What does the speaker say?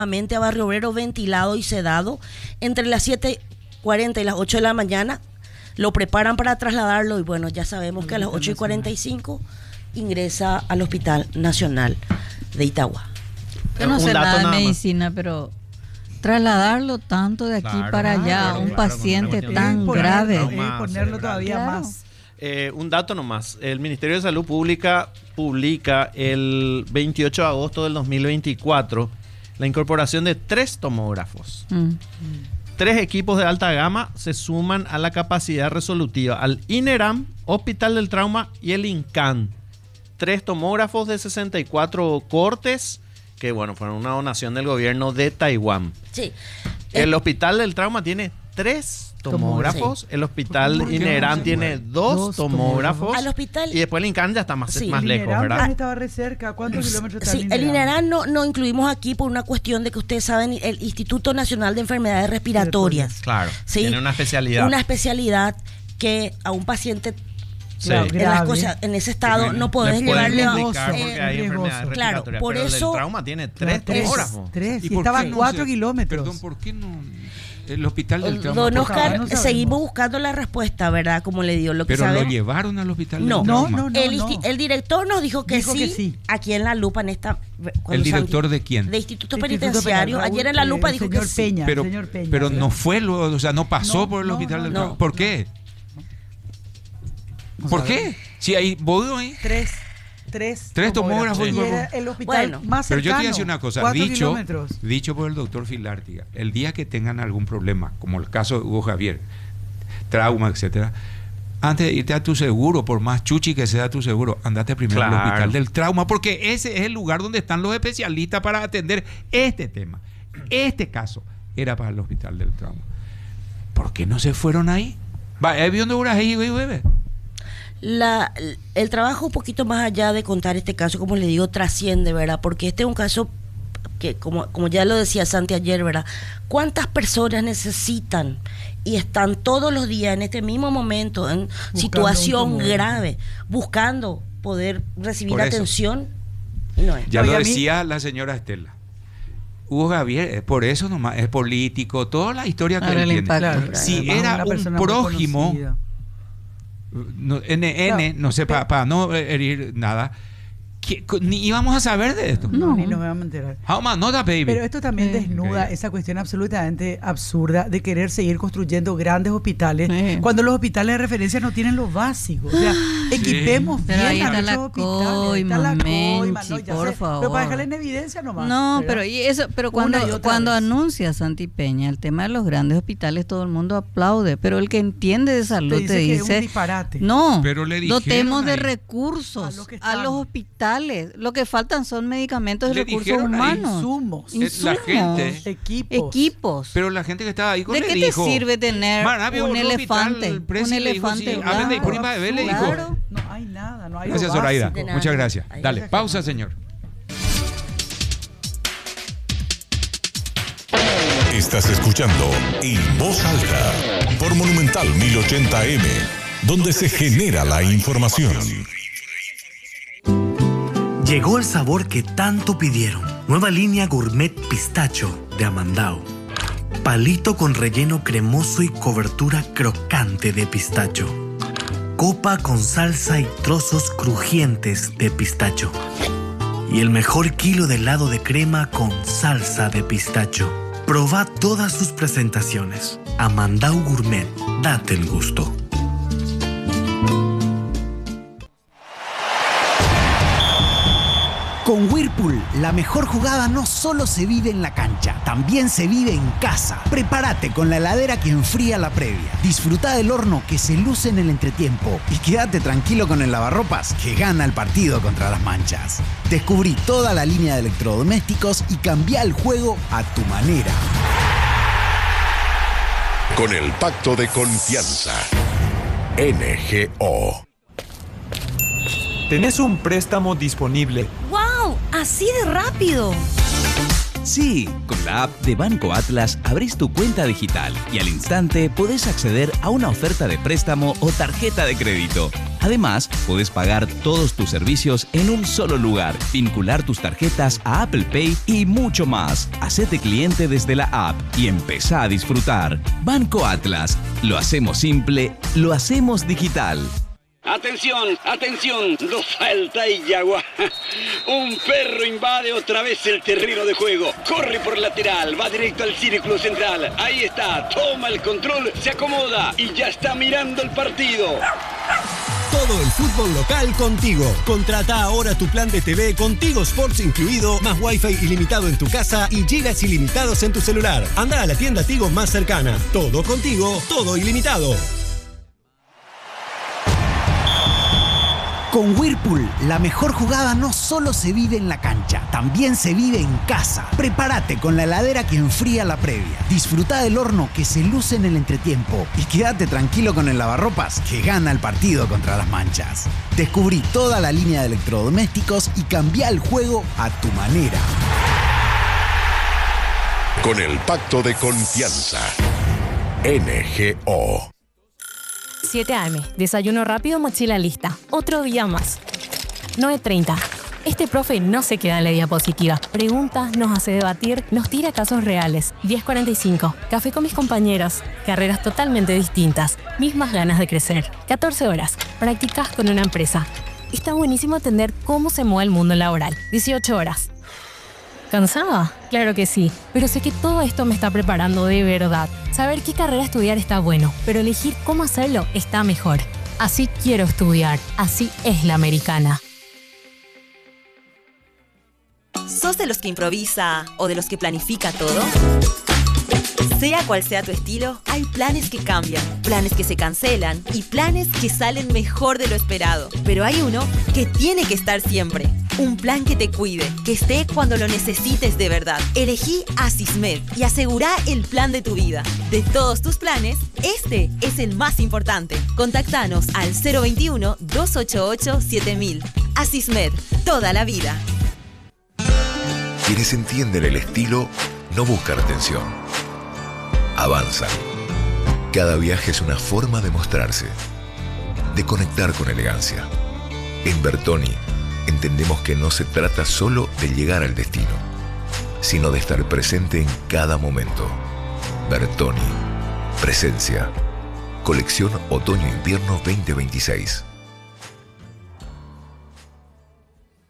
a Barrio Obrero, ventilado y sedado. Entre las 7:40 y las 8 de la mañana lo preparan para trasladarlo y bueno, ya sabemos que a las 8:45 ingresa al Hospital Nacional de Itagua. Yo no sé nada de medicina, pero trasladarlo tanto de aquí para allá, un paciente tan grave, ponerlo todavía más. Un dato nomás, el Ministerio de Salud Pública publica el 28 de agosto del 2024 la incorporación de 3 tomógrafos. 3 equipos de alta gama se suman a la capacidad resolutiva al INERAM, Hospital del Trauma y el INCAN. 3 tomógrafos de 64 cortes que bueno, fueron una donación del gobierno de Taiwán. Sí. El Hospital del Trauma tiene 3 tomógrafos, sí. El Hospital INERAM tiene 2 tomógrafos. Al hospital, y después el INCAN ya está más lejos, ¿verdad? Estaba re cerca. ¿Cuántos kilómetros está el INERAM? El INERAM no incluimos aquí por una cuestión de que ustedes saben, el Instituto Nacional de Enfermedades Respiratorias. Claro, ¿sí? Tiene una especialidad. Una especialidad que a un paciente en ese estado no podés llevarle claro, por eso el trauma tiene 3 tomógrafos. Y estaban 4 kilómetros. Perdón, ¿por qué no? El Hospital del Trauma. Don Oscar, seguimos buscando la respuesta, ¿verdad? Como le digo, lo que pero saben. lo llevaron al Hospital del Trauma. No. El director nos dijo que sí, aquí en La Lupa, en esta. ¿El director de quién? De Instituto Penitenciario. Ayer en La Lupa dijo que sí. Pero no fue, o sea, no pasó por el Hospital del Trauma. ¿Por qué? ¿Por qué? Si hay ahí. 3 tomógrafos. Y era el hospital más cercano. Pero yo te voy a decir una cosa, dicho por el doctor Filártiga, el día que tengan algún problema, como el caso de Hugo Javier, trauma, etcétera, antes de irte a tu seguro, por más chuchi que sea tu seguro, andate primero al Hospital del Trauma, porque ese es el lugar donde están los especialistas para atender este tema. Este caso era para el Hospital del Trauma. ¿Por qué no se fueron ahí? El trabajo un poquito más allá de contar este caso, como le digo, trasciende, ¿verdad? Porque este es un caso que, como ya lo decía Santi ayer, ¿verdad? ¿Cuántas personas necesitan y están todos los días en este mismo momento en situación grave, buscando poder recibir atención? Ya lo decía la señora Estela. Hugo Javier, por eso nomás, es político, toda la historia que él tiene. Claro, si era un prójimo... no sé, para no herir nada, ni íbamos a saber de esto. No, ni nos vamos a enterar. Pero esto también desnuda esa cuestión absolutamente absurda de querer seguir construyendo grandes hospitales cuando los hospitales de referencia no tienen lo básico. O sea, equipemos bien a nuestros hospitales. Está la coima, por favor. Pero para dejarle en evidencia nomás. No, pero cuando anuncia Santi Peña el tema de los grandes hospitales, todo el mundo aplaude, pero el que entiende de salud te dice que es un disparate. No, pero dotemos de recursos a los hospitales. Lo que faltan son medicamentos y recursos humanos. Insumos. La gente. Equipos. Pero la gente que estaba ahí, ¿de qué te sirve tener un elefante? Un elefante blanco. Claro. No hay nada, no hay. Gracias, Zoraida. Muchas gracias. Dale, pausa, señor. Estás escuchando En Voz Alta por Monumental 1080M, donde se genera la información. Llegó el sabor que tanto pidieron. Nueva línea Gourmet Pistacho de Amandao. Palito con relleno cremoso y cobertura crocante de pistacho. Copa con salsa y trozos crujientes de pistacho. Y el mejor kilo de helado de crema con salsa de pistacho. Proba todas sus presentaciones. Amandao Gourmet. Date el gusto. Con Whirlpool, la mejor jugada no solo se vive en la cancha, también se vive en casa. Prepárate con la heladera que enfría la previa. Disfruta del horno que se luce en el entretiempo. Y quédate tranquilo con el lavarropas que gana el partido contra las manchas. Descubrí toda la línea de electrodomésticos y cambia el juego a tu manera. Con el pacto de confianza. NGO. ¿Tenés un préstamo disponible? ¡Wow! ¡Así de rápido! Sí, con la app de Banco Atlas abrís tu cuenta digital y al instante podés acceder a una oferta de préstamo o tarjeta de crédito. Además, podés pagar todos tus servicios en un solo lugar, vincular tus tarjetas a Apple Pay y mucho más. Hacete cliente desde la app y empezá a disfrutar. Banco Atlas. Lo hacemos simple, lo hacemos digital. Atención, atención, no falta y yagua. Un perro invade otra vez el terreno de juego. Corre por lateral, va directo al círculo central. Ahí está, toma el control, se acomoda y ya está mirando el partido. Todo el fútbol local contigo. Contrata ahora tu plan de TV con Tigo Sports incluido, más Wi-Fi ilimitado en tu casa y gigas ilimitados en tu celular. Anda a la tienda Tigo más cercana. Todo contigo, todo ilimitado. Con Whirlpool, la mejor jugada no solo se vive en la cancha, también se vive en casa. Prepárate con la heladera que enfría la previa. Disfruta del horno que se luce en el entretiempo y quédate tranquilo con el lavarropas que gana el partido contra las manchas. Descubrí toda la línea de electrodomésticos y cambia el juego a tu manera. Con el pacto de confianza. NGO. 7 AM, desayuno rápido, mochila lista. Otro día más. 9:30. Este profe no se queda en la diapositiva. Pregunta, nos hace debatir, nos tira casos reales. 10:45. Café con mis compañeros. Carreras totalmente distintas. Mismas ganas de crecer. 14 horas. Prácticas con una empresa. Está buenísimo entender cómo se mueve el mundo laboral. 18 horas. ¿Cansada? Claro que sí, pero sé que todo esto me está preparando de verdad. Saber qué carrera estudiar está bueno, pero elegir cómo hacerlo está mejor. Así quiero estudiar, así es la americana. ¿Sos de los que improvisa o de los que planifica todo? Sea cual sea tu estilo, hay planes que cambian, planes que se cancelan y planes que salen mejor de lo esperado. Pero hay uno que tiene que estar siempre. Un plan que te cuide, que esté cuando lo necesites de verdad. Elegí Asismed y asegurá el plan de tu vida. De todos tus planes, este es el más importante. Contactanos al 021-288-7000. Asismed, toda la vida. Quienes entienden el estilo no buscan atención. Avanzan. Cada viaje es una forma de mostrarse, de conectar con elegancia. En Bertoni entendemos que no se trata solo de llegar al destino, sino de estar presente en cada momento. Bertoni. Presencia. Colección Otoño-Invierno 2026.